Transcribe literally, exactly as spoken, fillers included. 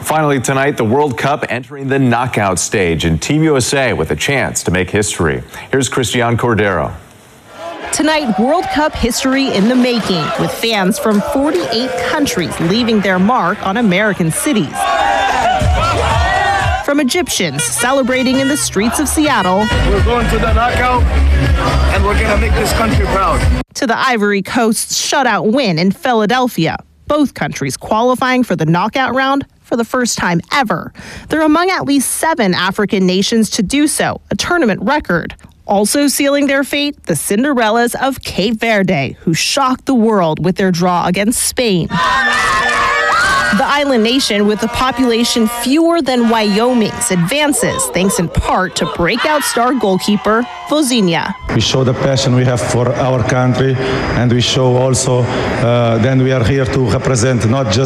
Finally tonight, the World Cup entering the knockout stage, and Team U S A with a chance to make history. Here's Christian Cordero. Tonight, World Cup history in the making, with fans from forty-eight countries leaving their mark on American cities. From Egyptians celebrating in the streets of Seattle, we're going to the knockout, and we're going to make this country proud. To the Ivory Coast's shutout win in Philadelphia, both countries qualifying for the knockout round for the first time ever. They're among at least seven African nations to do so, a tournament record. Also sealing their fate, the Cinderellas of Cape Verde, who shocked the world with their draw against Spain. The island nation, with a population fewer than Wyoming's, advances thanks in part to breakout star goalkeeper Vozinha. We show the passion we have for our country, and we show also uh, then we are here to represent not just